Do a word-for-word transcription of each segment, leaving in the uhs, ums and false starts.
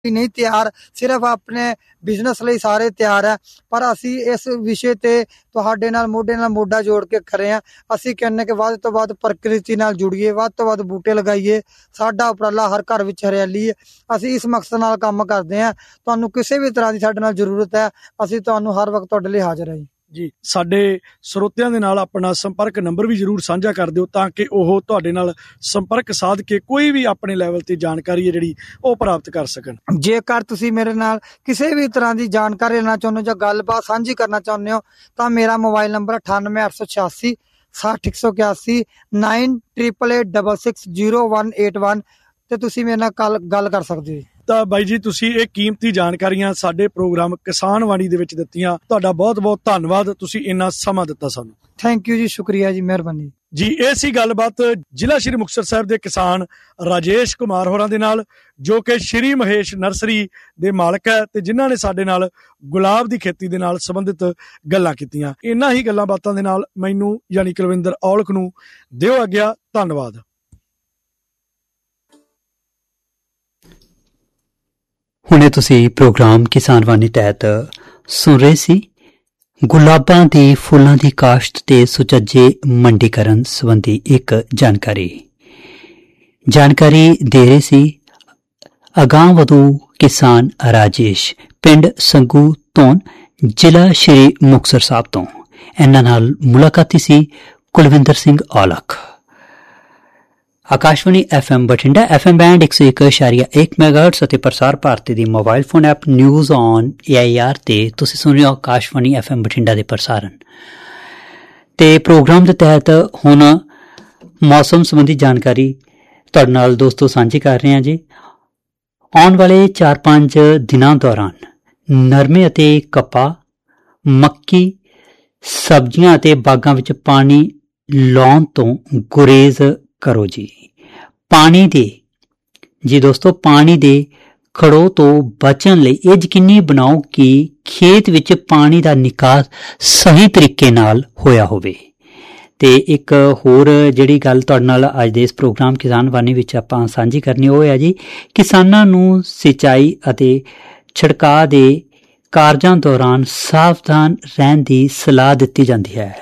नहीं तैयार, सिर्फ अपने बिजनेस ਲਈ ਸਾਰੇ ਤਿਆਰ ਹੈ। ਪਰ ਅਸੀਂ ਇਸ ਵਿਸ਼ੇ ਤੇ ਤੁਹਾਡੇ ਨਾਲ ਮੋਢੇ ਨਾਲ ਮੋਢਾ ਜੋੜ ਕੇ ਖੜੇ ਹਾਂ। ਅਸੀਂ ਕਹਿੰਦੇ ਕਿ ਵੱਧ ਤੋਂ ਵੱਧ ਪ੍ਰਕਿਰਤੀ ਨਾਲ ਜੁੜੀਏ, ਵੱਧ ਤੋਂ ਵੱਧ ਬੂਟੇ ਲਗਾਈਏ। ਸਾਡਾ ਉਪਰਾਲਾ ਹਰ ਘਰ ਵਿੱਚ ਹਰਿਆਲੀ ਹੈ। ਅਸੀਂ ਇਸ ਮਕਸਦ ਨਾਲ ਕੰਮ ਕਰਦੇ ਹਾਂ। ਤੁਹਾਨੂੰ ਕਿਸੇ ਵੀ ਤਰ੍ਹਾਂ ਦੀ ਸਾਡੇ ਨਾਲ ਜ਼ਰੂਰਤ ਹੈ, ਅਸੀਂ ਤੁਹਾਨੂੰ ਹਰ ਵਕਤ ਤੁਹਾਡੇ ਲਈ ਹਾਜ਼ਰ ਹਾਂ ਜੀ। ਸਾਡੇ ਸਰੋਤਿਆਂ ਦੇ ਨਾਲ ਆਪਣਾ ਸੰਪਰਕ ਨੰਬਰ ਵੀ ਜ਼ਰੂਰ ਸਾਂਝਾ ਕਰ ਦਿਓ ਤਾਂ ਕਿ ਉਹ ਤੁਹਾਡੇ ਨਾਲ ਸੰਪਰਕ ਸਾਧ ਕੇ ਕੋਈ ਵੀ ਆਪਣੇ ਲੈਵਲ ਤੇ ਜਾਣਕਾਰੀ ਹੈ ਜਿਹੜੀ ਉਹ ਪ੍ਰਾਪਤ ਕਰ ਸਕਣ। ਜੇਕਰ ਤੁਸੀਂ ਮੇਰੇ ਨਾਲ ਕਿਸੇ ਵੀ ਤਰ੍ਹਾਂ ਦੀ ਜਾਣਕਾਰੀ ਲੈਣਾ ਚਾਹੁੰਦੇ ਹੋ ਜਾਂ ਗੱਲਬਾਤ ਸਾਂਝੀ ਕਰਨਾ ਚਾਹੁੰਦੇ ਹੋ ਤਾਂ ਮੇਰਾ ਮੋਬਾਈਲ ਨੰਬਰ ਅਠਾਨਵੇਂ ਅੱਠ ਸੌ ਛਿਆਸੀ ਸੱਠ ਇੱਕ ਸੌ ਇਕਿਆਸੀ nine triple eight double six zero one eight one ਤੇ ਤੁਸੀਂ ਮੇਰੇ ਨਾਲ ਕੱਲ ਗੱਲ ਕਰ ਸਕਦੇ ਹੋ। ਤਾਂ ਬਾਈ ਜੀ ਤੁਸੀਂ ਇਹ ਕੀਮਤੀ ਜਾਣਕਾਰੀਆਂ ਸਾਡੇ ਪ੍ਰੋਗਰਾਮ ਕਿਸਾਨ ਵਾਣੀ ਦੇ ਵਿੱਚ ਦਿੱਤੀਆਂ। ਤੁਹਾਡਾ ਬਹੁਤ ਬਹੁਤ ਧੰਨਵਾਦ, ਤੁਸੀਂ ਇੰਨਾ ਸਮਾਂ ਦਿੱਤਾ ਸਾਨੂੰ। ਥੈਂਕ ਯੂ ਜੀ, ਸ਼ੁਕਰੀਆ ਜੀ, ਮਿਹਰਬਾਨੀ ਜੀ। ਇਹ ਸੀ ਗੱਲਬਾਤ ਜ਼ਿਲ੍ਹਾ ਸ਼੍ਰੀ ਮੁਕਤਸਰ ਸਾਹਿਬ ਦੇ ਕਿਸਾਨ ਰਾਜੇਸ਼ ਕੁਮਾਰ ਹੋਰਾਂ ਦੇ ਨਾਲ, ਜੋ ਕਿ ਸ਼੍ਰੀ ਮਹੇਸ਼ ਨਰਸਰੀ ਦੇ ਮਾਲਕ ਹੈ ਤੇ ਜਿਨ੍ਹਾਂ ਨੇ ਸਾਡੇ ਨਾਲ ਗੁਲਾਬ ਦੀ ਖੇਤੀ ਦੇ ਨਾਲ ਸੰਬੰਧਿਤ ਗੱਲਾਂ ਕੀਤੀਆਂ। ਇਹਨਾਂ ਹੀ ਗੱਲਾਂ ਬਾਤਾਂ ਦੇ ਨਾਲ ਮੈਨੂੰ ਯਾਨੀ ਕੁਲਵਿੰਦਰ ਔਲਖ ਨੂੰ ਦਿਓ ਆਗਿਆ। ਧੰਨਵਾਦ। ਹੁਣੇ ਤੁਸੀਂ ਪ੍ਰੋਗਰਾਮ ਕਿਸਾਨ ਵਾਣੀ ਤਹਿਤ ਸੁਣ ਰਹੇ ਸੀ ਗੁਲਾਬਾਂ ਦੀ ਫੁੱਲਾਂ ਦੀ ਕਾਸ਼ਤ ਤੇ ਸੁਚੱਜੇ ਮੰਡੀਕਰਨ ਸੰਬੰਧੀ ਇੱਕ ਜਾਣਕਾਰੀ ਜਾਣਕਾਰੀ ਦੇ ਰਹੇ ਸੀ ਅਗਾਂਹਵਧੂ ਕਿਸਾਨ ਰਾਜੇਸ਼, ਪਿੰਡ ਸੰਗੂ ਤੋਂ, ਜ਼ਿਲ੍ਹਾ ਸ਼੍ਰੀ ਮੁਕਤਸਰ ਸਾਹਿਬ ਤੋਂ। ਇਹਨਾਂ ਨਾਲ ਮੁਲਾਕਾਤੀ ਸੀ Kulwinder Singh Aulakh. Akashvani F M Bathinda, F M band ਇੱਕ ਸੌ ਇੱਕ ਇਸ਼ਾਰੀਆ ਇੱਕ ਮੈਗਾਹਰਟਜ਼ ਅਤੇ ਪ੍ਰਸਾਰ ਭਾਰਤੀ ਦੀ mobile phone app news on A I R ਤੇ ਤੁਸੀਂ ਸੁਣ ਰਹੇ ਹੋ ਆਕਾਸ਼ਵਾਣੀ ਐਫ ਐਮ ਬਠਿੰਡਾ ਦੇ ਪ੍ਰਸਾਰਣ ਤੇ ਪ੍ਰੋਗਰਾਮ ਦੇ ਤਹਿਤ ਹੁਣ ਮੌਸਮ ਸੰਬੰਧੀ ਜਾਣਕਾਰੀ ਤੁਹਾਡੇ ਨਾਲ ਦੋਸਤੋ ਸਾਂਝੀ ਕਰ ਰਹੇ ਹਾਂ ਜੀ। ਆਉਣ ਵਾਲੇ ਚਾਰ ਪੰਜ ਦਿਨਾਂ ਦੌਰਾਨ ਨਰਮੇ ਅਤੇ ਕਪਾਹ, ਮੱਕੀ, ਸਬਜ਼ੀਆਂ ਅਤੇ ਬਾਗਾਂ ਵਿੱਚ ਪਾਣੀ ਲਾਉਣ ਤੋਂ ਗੁਰੇਜ਼ ਕਰੋ ਜੀ। ਪਾਣੀ ਦੇ ਜੀ ਦੋਸਤੋ ਪਾਣੀ ਦੇ ਖੜੋ ਤੋਂ ਬਚਣ ਲਈ ਇਹ ਯਕੀਨੀ ਬਣਾਓ ਕਿ ਖੇਤ ਵਿੱਚ ਪਾਣੀ ਦਾ ਨਿਕਾਸ ਸਹੀ ਤਰੀਕੇ ਨਾਲ ਹੋਇਆ ਹੋਵੇ। ਤੇ ਇੱਕ ਹੋਰ ਜਿਹੜੀ ਗੱਲ ਤੁਹਾਡੇ ਨਾਲ ਅੱਜ ਦੇ ਇਸ ਪ੍ਰੋਗਰਾਮ ਕਿਸਾਨ ਵਾਣੀ ਵਿੱਚ ਆਪਾਂ ਸਾਂਝੀ ਕਰਨੀ ਉਹ ਹੈ ਜੀ, ਕਿਸਾਨਾਂ ਨੂੰ ਸਿੰਚਾਈ ਅਤੇ ਛਿੜਕਾਅ ਦੇ ਕਾਰਜਾਂ ਦੌਰਾਨ ਸਾਵਧਾਨ ਰਹਿਣ ਦੀ ਸਲਾਹ ਦਿੱਤੀ ਜਾਂਦੀ ਹੈ।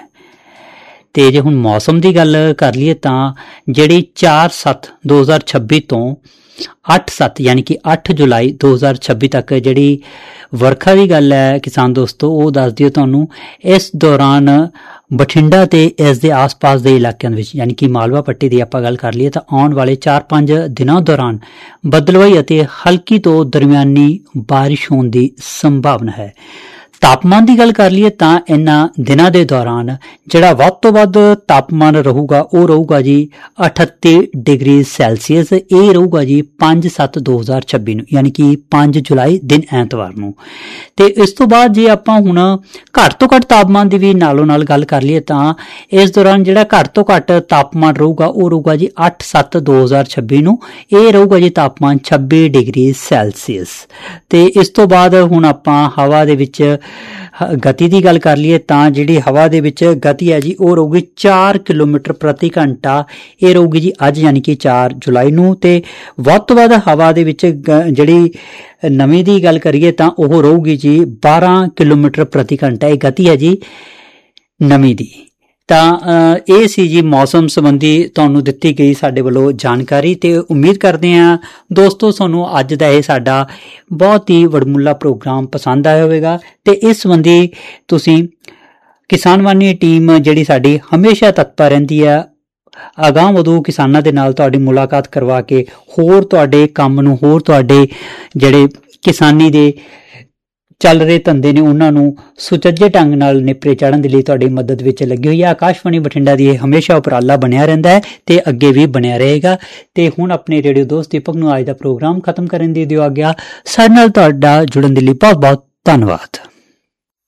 ਤੇ ਜੇ ਹੁਣ ਮੌਸਮ ਦੀ ਗੱਲ ਕਰ ਲਈਏ ਤਾਂ ਜਿਹੜੀ ਚਾਰ ਸੱਤ ਦੋ ਹਜ਼ਾਰ ਛੱਬੀ ਤੋਂ ਅੱਠ ਸੱਤ ਯਾਨੀ ਕਿ ਅੱਠ ਜੁਲਾਈ ਦੋ ਹਜ਼ਾਰ ਛੱਬੀ ਤੱਕ ਜਿਹੜੀ ਵਰਖਾ ਦੀ ਗੱਲ ਹੈ ਕਿਸਾਨ ਦੋਸਤੋ ਉਹ ਦੱਸ ਦਿਓ ਤੁਹਾਨੂੰ। ਇਸ ਦੌਰਾਨ ਬਠਿੰਡਾ ਤੇ ਇਸ ਦੇ ਆਸ-ਪਾਸ ਦੇ ਇਲਾਕਿਆਂ ਦੇ ਵਿੱਚ ਯਾਨੀ ਕਿ ਮਾਲਵਾ ਪੱਟੀ ਦੀ ਆਪਾਂ ਗੱਲ ਕਰ ਲਈਏ ਤਾਂ ਆਉਣ ਵਾਲੇ ਚਾਰ ਪੰਜ ਦਿਨਾਂ ਦੌਰਾਨ ਬੱਦਲਵਾਈ ਅਤੇ ਹਲਕੀ ਤੋਂ ਦਰਮਿਆਨੀ ਬਾਰਿਸ਼ ਹੋਣ ਦੀ ਸੰਭਾਵਨਾ ਹੈ। ਤਾਪਮਾਨ ਦੀ ਗੱਲ ਕਰ ਲਈਏ ਤਾਂ ਇਹਨਾਂ ਦਿਨਾਂ ਦੇ ਦੌਰਾਨ ਜਿਹੜਾ ਵੱਧ ਤੋਂ ਵੱਧ ਤਾਪਮਾਨ ਰਹੂਗਾ ਉਹ ਰਹੂਗਾ ਜੀ ਅਠੱਤੀ ਡਿਗਰੀ ਸੈਲਸੀਅਸ। ਇਹ ਰਹੂਗਾ ਜੀ ਪੰਜ ਸੱਤ ਦੋ ਹਜ਼ਾਰ ਛੱਬੀ ਨੂੰ ਯਾਨੀ ਕਿ ਪੰਜ ਜੁਲਾਈ ਦਿਨ ਐਤਵਾਰ ਨੂੰ। ਤੇ ਇਸ ਤੋਂ ਬਾਅਦ ਜੇ ਆਪਾਂ ਹੁਣ ਘੱਟ ਤੋਂ ਘੱਟ ਤਾਪਮਾਨ ਦੀ ਵੀ ਨਾਲੋਂ ਨਾਲ ਗੱਲ ਕਰ ਲਈਏ ਤਾਂ ਇਸ ਦੌਰਾਨ ਜਿਹੜਾ ਘੱਟ ਤੋਂ ਘੱਟ ਤਾਪਮਾਨ ਰਹੂਗਾ ਉਹ ਰਹੂਗਾ ਜੀ ਅੱਠ ਸੱਤ ਦੋ ਹਜ਼ਾਰ ਛੱਬੀ ਨੂੰ। ਇਹ ਰਹੂਗਾ ਜੀ ਤਾਪਮਾਨ ਛੱਬੀ ਡਿਗਰੀ ਸੈਲਸੀਅਸ। ਤੇ ਇਸ ਤੋਂ ਬਾਅਦ ਹੁਣ ਆਪਾਂ ਹਵਾ ਦੇ ਵਿੱਚ ਗਤੀ ਦੀ ਗੱਲ ਕਰ ਲਈਏ ਤਾਂ ਜਿਹੜੀ ਹਵਾ ਦੇ ਵਿੱਚ ਗਤੀ ਹੈ ਜੀ ਉਹ ਰਹੂਗੀ ਚਾਰ ਕਿਲੋਮੀਟਰ ਪ੍ਰਤੀ ਘੰਟਾ। ਇਹ ਰਹੂਗੀ ਜੀ ਅੱਜ ਯਾਨੀ ਕਿ ਚਾਰ ਜੁਲਾਈ ਨੂੰ। ਤੇ ਵੱਧ ਤੋਂ ਵੱਧ ਹਵਾ ਦੇ ਵਿੱਚ ਜਿਹੜੀ ਨਮੀ ਦੀ ਗੱਲ ਕਰੀਏ ਤਾਂ ਉਹ ਰਹੂਗੀ ਜੀ ਬਾਰਾਂ ਕਿਲੋਮੀਟਰ ਪ੍ਰਤੀ ਘੰਟਾ। ਇਹ ਗਤੀ ਹੈ ਜੀ ਨਮੀ ਦੀ। ਤਾਂ ਇਹ ਸੀ ਜੀ ਮੌਸਮ ਸੰਬੰਧੀ ਤੁਹਾਨੂੰ ਦਿੱਤੀ ਗਈ ਸਾਡੇ ਵੱਲੋਂ ਜਾਣਕਾਰੀ ਤੇ ਉਮੀਦ ਕਰਦੇ ਹਾਂ ਦੋਸਤੋ ਤੁਹਾਨੂੰ ਅੱਜ ਦਾ ਇਹ ਸਾਡਾ ਬਹੁਤ ਹੀ ਵਡਮੁੱਲਾ ਪ੍ਰੋਗਰਾਮ ਪਸੰਦ ਆਇਆ ਹੋਵੇਗਾ। ਤੇ ਇਸ ਸੰਬੰਧੀ ਤੁਸੀਂ ਕਿਸਾਨ ਵਾਣੀ ਟੀਮ ਜਿਹੜੀ ਸਾਡੀ ਹਮੇਸ਼ਾ ਤਤਪਰ ਰਹਿੰਦੀ ਹੈ ਅਗਾਂਹਵਧੂ ਕਿਸਾਨਾਂ ਦੇ ਨਾਲ ਤੁਹਾਡੀ ਮੁਲਾਕਾਤ ਕਰਵਾ ਕੇ ਹੋਰ ਤੁਹਾਡੇ ਕੰਮ ਨੂੰ ਹੋਰ ਤੁਹਾਡੇ ਜਿਹੜੇ ਕਿਸਾਨੀ ਦੇ ਚੱਲ ਰਹੇ ਧੰਦੇ ਨੇ ਉਹਨਾਂ ਨੂੰ ਸੁਚੱਜੇ ਢੰਗ ਨਾਲ ਨਿਪਰੇ ਚਾੜਨ ਦੇ ਲਈ ਤੁਹਾਡੀ ਮਦਦ ਵਿੱਚ ਲੱਗੀ ਹੋਈ ਹੈ। ਆਕਾਸ਼ਵਾਣੀ ਬਠਿੰਡਾ ਦੀ ਇਹ ਹਮੇਸ਼ਾ ਉਪਰਾਲਾ ਬਣਿਆ ਰਹਿੰਦਾ ਹੈ ਤੇ ਅੱਗੇ ਵੀ ਬਣਿਆ ਰਹੇਗਾ। ਤੇ ਹੁਣ ਆਪਣੇ ਰੇਡੀਓ ਦੋਸਤ ਦੀਪਕ ਨੂੰ ਅੱਜ ਦਾ ਪ੍ਰੋਗਰਾਮ ਖਤਮ ਕਰਨ ਦੀ ਦਿਓ ਆਗਿਆ। ਸਾਡੇ ਨਾਲ ਤੁਹਾਡਾ ਜੁੜਨ ਦੇ ਲਈ ਬਹੁਤ ਬਹੁਤ ਧੰਨਵਾਦ।